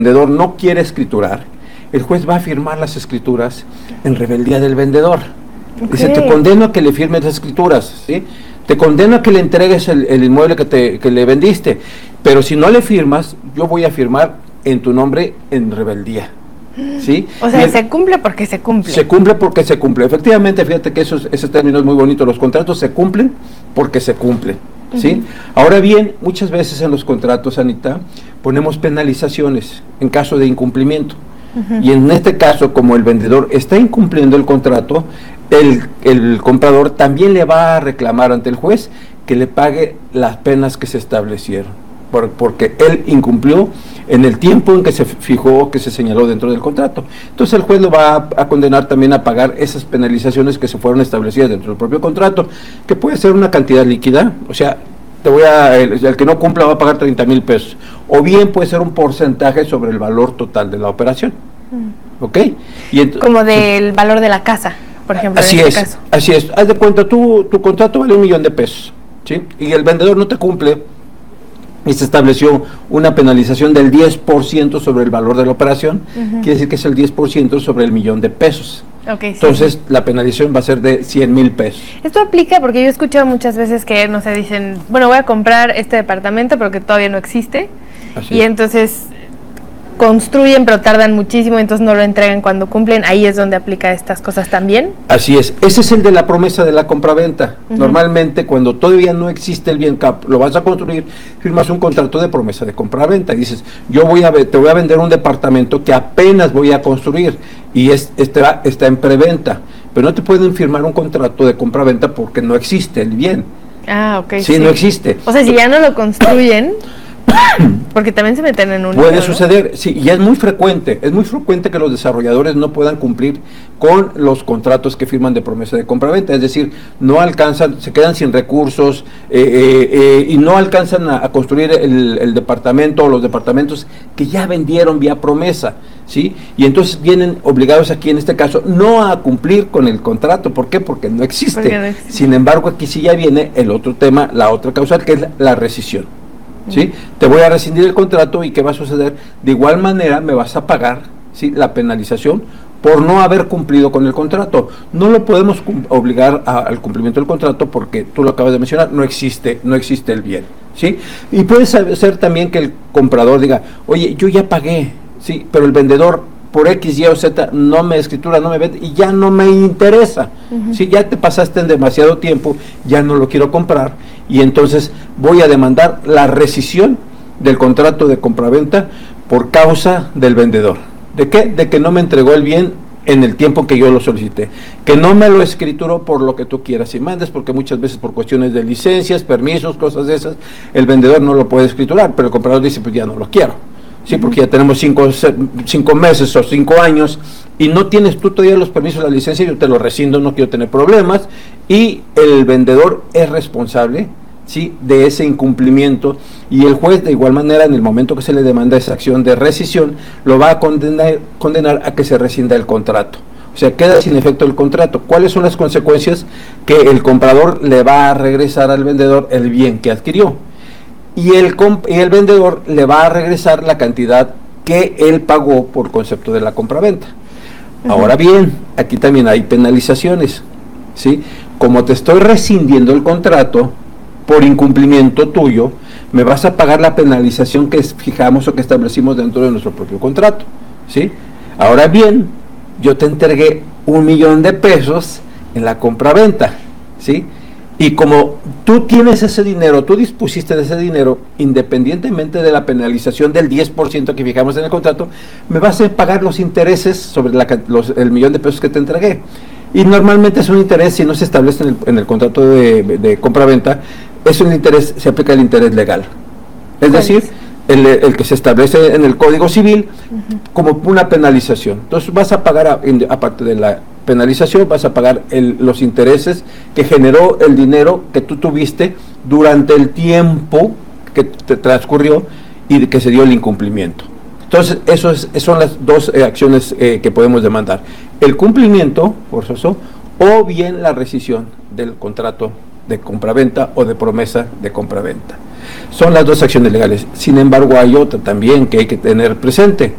vendedor no quiere escriturar, el juez va a firmar las escrituras en rebeldía del vendedor. Dice, te condeno a que le firmes las escrituras, ¿sí? Te condeno a que le entregues el inmueble que le vendiste, pero si no le firmas, yo voy a firmar en tu nombre en rebeldía, ¿sí? O sea, se cumple porque se cumple. Se cumple porque se cumple. Efectivamente, fíjate que ese término es muy bonito. Los contratos se cumplen porque se cumplen, ¿sí? Ahora bien, muchas veces en los contratos, Anita, ponemos penalizaciones en caso de incumplimiento. Y en este caso, como el vendedor está incumpliendo el contrato, el comprador también le va a reclamar ante el juez que le pague las penas que se establecieron, porque él incumplió en el tiempo en que se fijó, que se señaló dentro del contrato. Entonces el juez lo va a condenar también a pagar esas penalizaciones que se fueron establecidas dentro del propio contrato, que puede ser una cantidad líquida, o sea, el que no cumpla va a pagar 30,000 pesos, o bien puede ser un porcentaje sobre el valor total de la operación. ¿Ok? Como del valor de la casa, por ejemplo. Así en es, este caso. así es. Haz de cuenta, tu contrato vale 1,000,000 de pesos, ¿sí? Y el vendedor no te cumple, y se estableció una penalización del 10% sobre el valor de la operación, quiere decir que es el 10% sobre el 1,000,000 de pesos. Okay, entonces, la penalización va a ser de 100,000 pesos. Esto aplica porque yo he escuchado muchas veces que, no sé, dicen, bueno, voy a comprar este departamento porque todavía no existe, y entonces construyen, pero tardan muchísimo, entonces no lo entregan cuando cumplen. Ahí es donde aplica estas cosas también. Así es, ese es el de la promesa de la compraventa. Normalmente, cuando todavía no existe el bien, lo vas a construir, firmas un contrato de promesa de compraventa y dices, te voy a vender un departamento que apenas voy a construir y está en preventa, pero no te pueden firmar un contrato de compraventa porque no existe el bien. Ah, ok. Sí, no existe. O sea, si ya no lo construyen, porque también se meten en un... Puede suceder, sí, y es muy frecuente que los desarrolladores no puedan cumplir con los contratos que firman de promesa de compraventa, es decir, no alcanzan, se quedan sin recursos y no alcanzan a construir el departamento o los departamentos que ya vendieron vía promesa, ¿sí? Y entonces vienen obligados aquí, en este caso, no a cumplir con el contrato. ¿Por qué? Porque no existe. Sin embargo, aquí sí ya viene el otro tema, la otra causal, que es la rescisión. ¿Sí? Te voy a rescindir el contrato y ¿qué va a suceder? De igual manera me vas a pagar, ¿sí?, la penalización por no haber cumplido con el contrato. No lo podemos obligar al cumplimiento del contrato porque tú lo acabas de mencionar, no existe el bien, ¿sí? Y puede ser también que el comprador diga, oye, yo ya pagué, ¿sí?, pero el vendedor por X, Y o Z no me escritura, no me vende y ya no me interesa. Si ya te pasaste en demasiado tiempo, ya no lo quiero comprar y entonces voy a demandar la rescisión del contrato de compraventa por causa del vendedor. ¿De qué? De que no me entregó el bien en el tiempo que yo lo solicité, que no me lo escrituró por lo que tú quieras y mandes, porque muchas veces por cuestiones de licencias, permisos, cosas de esas, el vendedor no lo puede escriturar, pero el comprador dice, pues ya no lo quiero. Sí, porque ya tenemos 5 meses o 5 años y no tienes tú todavía los permisos, la licencia, yo te lo rescindo, no quiero tener problemas, y el vendedor es responsable, ¿sí?, de ese incumplimiento, y el juez de igual manera en el momento que se le demanda esa acción de rescisión lo va a condenar a que se rescinda el contrato. O sea, queda sin efecto el contrato. ¿Cuáles son las consecuencias? Que el comprador le va a regresar al vendedor el bien que adquirió. Y el vendedor le va a regresar la cantidad que él pagó por concepto de la compraventa. Ahora bien, aquí también hay penalizaciones, ¿sí? Como te estoy rescindiendo el contrato por incumplimiento tuyo, me vas a pagar la penalización que fijamos o que establecimos dentro de nuestro propio contrato, ¿sí? Ahora bien, yo te entregué 1,000,000 de pesos en la compraventa, ¿sí? Y como tú tienes ese dinero, tú dispusiste de ese dinero, independientemente de la penalización del 10% que fijamos en el contrato, me vas a pagar los intereses sobre el 1,000,000 de pesos que te entregué. Y normalmente es un interés, si no se establece en el contrato de compraventa, es un interés, se aplica el interés legal. Es decir, el que se establece en el Código Civil como una penalización. Entonces vas a pagar, aparte de la penalización, vas a pagar los intereses que generó el dinero que tú tuviste durante el tiempo que te transcurrió y que se dio el incumplimiento. Entonces, son las dos acciones que podemos demandar: el cumplimiento forzoso o bien la rescisión del contrato de compraventa o de promesa de compraventa. Son las dos acciones legales. Sin embargo, hay otra también que hay que tener presente.